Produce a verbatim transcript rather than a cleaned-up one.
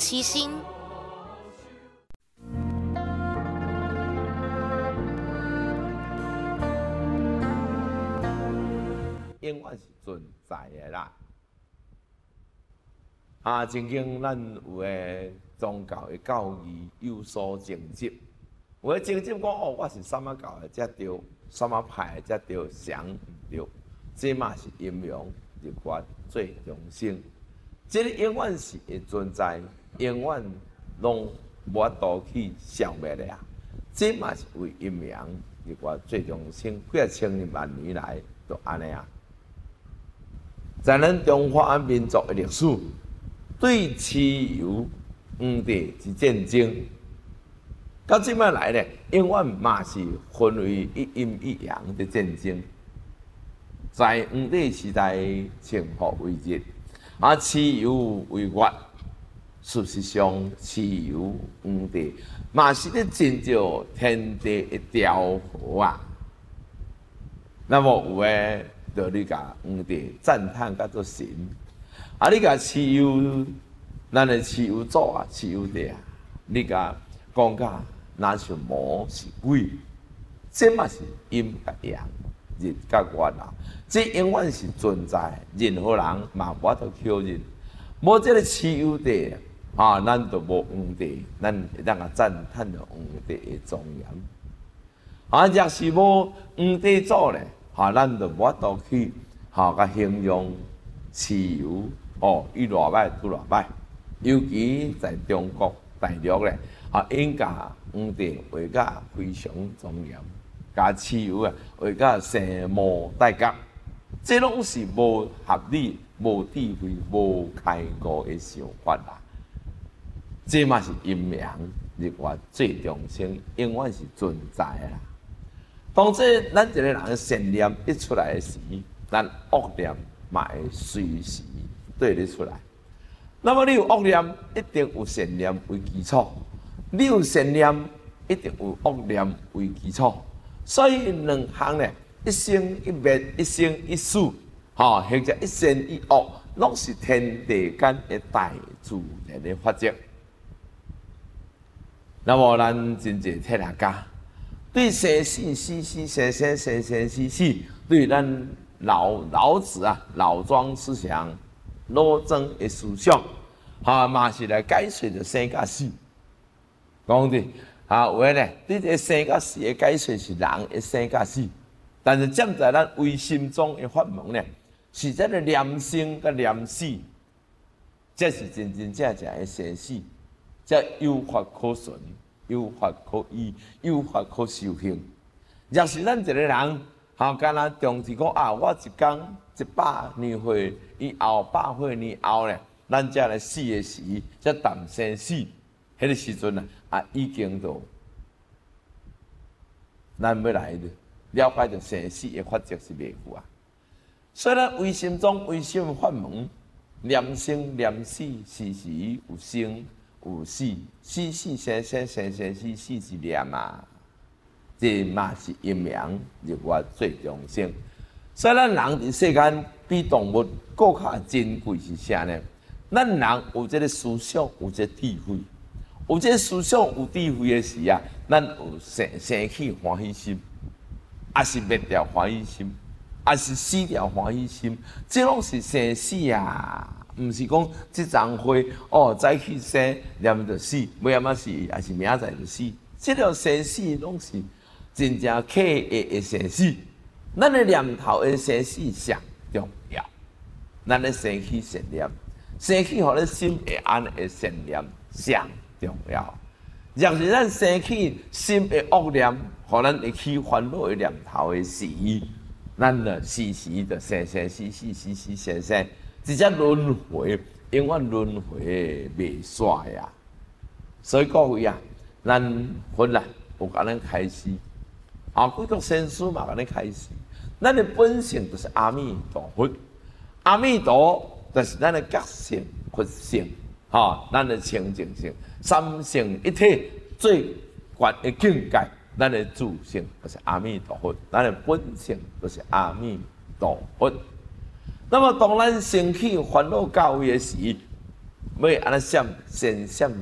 七星。 永远是存在的啦。啊，曾经咱有诶宗教的教义有所争执，有诶争执讲哦，我是什么教的才对，什么派的才对，常毋对，这嘛是阴阳日月最中性。这个永远是会存在，永远拢无法度去消灭的啊！这嘛是为阴阳日月最中性，几啊千年万年来都安尼啊。在咱中华民族的历史，对蚩尤、黄帝之战争，到即摆来咧，永远嘛是分为一阴一阳的战争。在黄帝时代，称呼为日，啊，蚩尤为月。事实上，蚩尤、黄帝嘛是咧寻找天地的调和啊。那么有诶。就你甲黄帝赞叹甲做神，啊！你甲蚩尤，咱的蚩尤祖啊，蚩尤帝啊，你甲讲甲那是魔是鬼，这嘛是阴甲阳，日甲月啊，这永远是存在，任何人嘛无法度否认。无这个蚩尤帝啊，咱就无黄帝，咱会当啊赞叹着黄帝的庄严。啊，若是无黄帝祖咧。哈，咱就无法度去哈，甲形容蚩尤哦，伊偌歹拄偌歹，尤其在中国大陆咧，啊，应甲黄帝画甲非常庄严，甲蚩尤啊画甲生无大甲，这拢是无合理、无智慧、无开悟的想法啦。这嘛是阴阳日月最中性，永远是存在啦。当这咱一个人善念一出来的时，咱恶念嘛会随时对你出来。那么你有恶念，一定有善念为基础；你有善念，一定有恶念为基础。所以两项呢，一生一灭，一生一死，吼，或者一善一恶，拢是天地间的大自然的法则。那么咱真侪哲学家。对生死死死生生生生死死，对咱老老子啊老庄思想、老庄的思想，哈嘛是来解释着生甲死。讲的啊，有诶咧，对这生甲死的解释是人的生甲死，但是站在咱唯心中的法门咧，是这个念生甲念死，这是真真正正的生死，这有法可循。有法可依，有法可修行。若是咱一个人，吼，干那重视讲啊，我一天一百年岁以后，百岁年后咧，咱才来死的时，才谈生死，迄个时阵啊，啊已经都咱要来的了解着生死的法则是袂有啊。所以咱唯心中唯心法门，念生念死，时时有生。有死，死死生生生生死死是念啊，这嘛是阴阳日月最中性。所以咱人伫世间比动物更较珍贵是啥呢？咱人有这个思想，有这个智慧，有这个思想有智慧的时啊，咱有生生起欢喜心，也是灭掉欢喜心，也是死掉欢喜心，这拢是生死啊。毋是讲即丛花哦，早起生念着死，尾暗仔死，还是明仔载就死。即条生死拢是真正刻意的生死。咱的念头的生死上重要，咱的生起善念，生起互咱心会安的善念上重要。若是咱生起心的恶念，互咱会起烦恼的念头的时，咱就时时就生生死死，死死生生。直接轮回，永远轮回袂煞呀。所以各位啊，咱本来有甲咱开始，啊，几个先师嘛甲咱开始。咱的本性就是阿弥陀佛，阿弥陀就是咱的觉性、佛性，哈，咱的清净性，三性一体最高的境界，咱的自性就是阿弥陀佛，咱的本性就是阿弥陀佛。那么，当咱升起烦恼教义的时， 要安尼闪，先闪